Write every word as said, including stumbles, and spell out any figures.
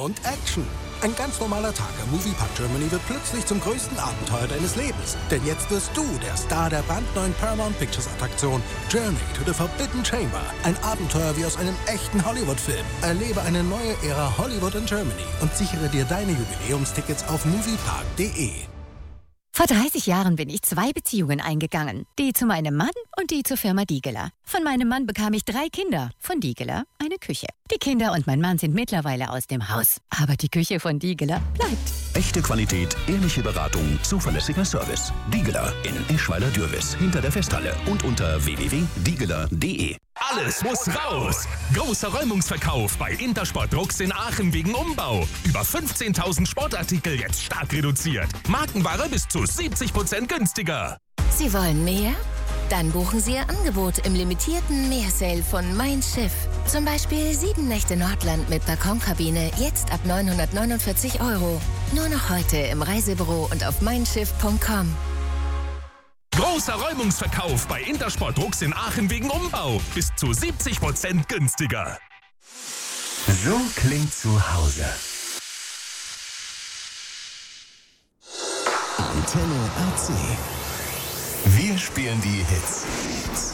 und Action. Ein ganz normaler Tag am Moviepark Germany wird plötzlich zum größten Abenteuer deines Lebens. Denn jetzt wirst du der Star der brandneuen Paramount Pictures Attraktion Journey to the Forbidden Chamber. Ein Abenteuer wie aus einem echten Hollywood-Film. Erlebe eine neue Ära Hollywood in Germany und sichere dir deine Jubiläumstickets auf moviepark punkt de. Vor dreißig Jahren bin ich zwei Beziehungen eingegangen. Die zu meinem Mann und die zur Firma Diegeler. Von meinem Mann bekam ich drei Kinder. Von Diegeler eine Küche. Die Kinder und mein Mann sind mittlerweile aus dem Haus. Aber die Küche von Diegeler bleibt. Echte Qualität, ehrliche Beratung, zuverlässiger Service. Diegeler in Eschweiler-Dürwiß. Hinter der Festhalle und unter w w w punkt diegeler punkt de. Alles muss raus! Großer Räumungsverkauf bei Intersport Drucks in Aachen wegen Umbau. Über fünfzehntausend Sportartikel jetzt stark reduziert. Markenware bis zu siebzig Prozent günstiger. Sie wollen mehr? Dann buchen Sie Ihr Angebot im limitierten Meersale von Mein Schiff. Zum Beispiel sieben Nächte Nordland mit Balkonkabine jetzt ab neunhundertneunundvierzig Euro. Nur noch heute im Reisebüro und auf mein schiff punkt com. Großer Räumungsverkauf bei Intersport Drucks in Aachen wegen Umbau. Bis zu siebzig Prozent günstiger. So klingt zu Hause. Antenne A C. Wir spielen die Hits.